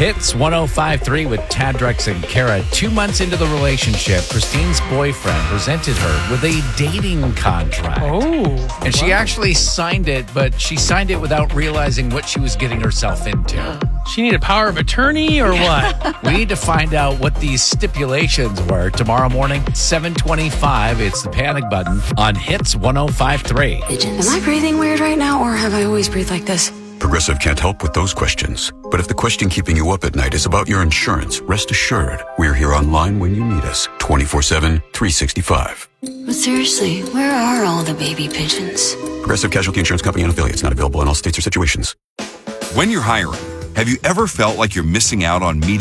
Hits 105.3 with Tadrex and Kara. 2 months into the relationship, Christine's boyfriend presented her with a dating contract. Oh. And she actually signed it, but she signed it without realizing what she was getting herself into. She need a power of attorney or what? We need to find out what these stipulations were. Tomorrow morning, 7:25. It's the Panic Button on Hits 105.3. Am I breathing weird right now, or have I always breathed like this? Progressive can't help with those questions. But if the question keeping you up at night is about your insurance, rest assured, we're here online when you need us. 24/7, 365. But seriously, where are all the baby pigeons? Progressive Casualty Insurance Company and affiliates, not available in all states or situations. When you're hiring, have you ever felt like you're missing out on meeting